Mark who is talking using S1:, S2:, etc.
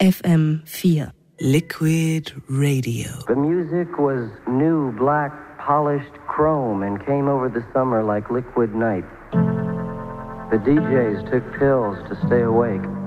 S1: FM4.
S2: Liquid Radio.
S3: The music was new, black, polished chrome and came over the summer like liquid night. The DJs took pills to stay awake.